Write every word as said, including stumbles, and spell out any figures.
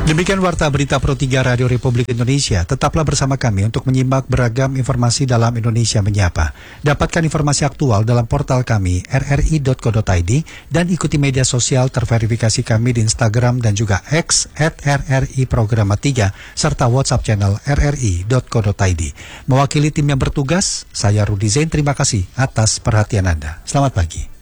Demikian Warta Berita Pro tiga Radio Republik Indonesia. Tetaplah bersama kami untuk menyimak beragam informasi dalam Indonesia Menyapa. Dapatkan informasi aktual dalam portal kami r r i dot co dot i d dan ikuti media sosial terverifikasi kami di Instagram dan juga X at r r i programa tiga serta WhatsApp channel r r i dot co dot i d. Mewakili tim yang bertugas, saya Rudi Zain, terima kasih atas perhatian Anda. Selamat pagi.